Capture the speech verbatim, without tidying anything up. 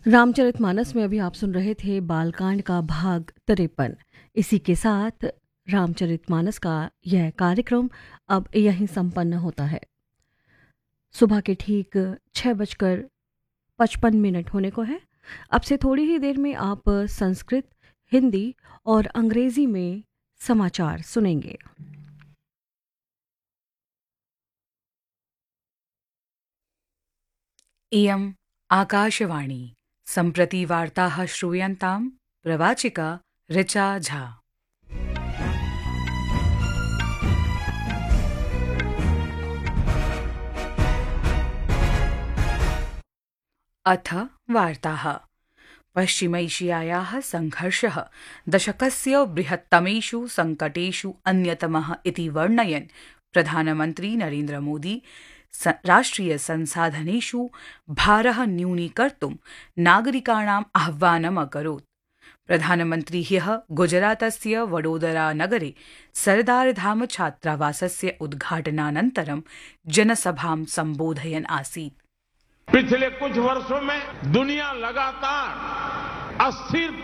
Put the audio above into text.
रामचरितमानस में अभी आप सुन रहे थे बालकांड का भाग तिरपन। इसी के साथ रामचरितमानस का यह कार्यक्रम अब यहीं संपन्न होता है। सुबह के ठीक छः बजकर पचपन मिनट होने को है। अब से थोड़ी ही देर में आप संस्कृत, हिंदी और अंग्रेजी में समाचार सुनेंगे। इयम् आकाशवाणी। सम्प्रति वार्ताः श्रूयन्तां प्रवाचिका ऋचा झा। अथ वार्ताः। पश्चिमैशियायाः संघर्षः दशकस्य बृहत्तमेषु संकटेषु अन्यतमः इति वर्णयन् प्रधानमन्त्री नरेन्द्र मोदी राष्ट्रिय संसाधनेषु भारः न्यूनीकर्तुं नागरिकाणाम् आह्वानम् अकरोत्। प्रधानमन्त्री ह्यः गुजरातस्य वडोदरा नगरे सरदारधाम छात्रावासस्य उद्घाटनानन्तरं जनसभां सम्बोधयन् आसीत्। पिछले कुछ वर्षों में दुनिया लगातार अस्थिर